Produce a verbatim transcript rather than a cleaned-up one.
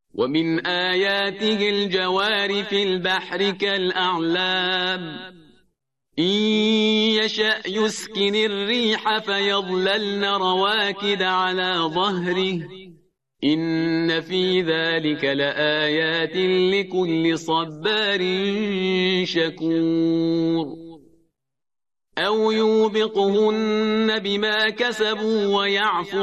ومن آياته الجوار في البحر كالأعلام إن يشأ يسكن الريح فيظللن رواكد على ظهره إن في ذلك لآيات لكل صبار شكور أو يوبقهن بما كسبوا ويعفو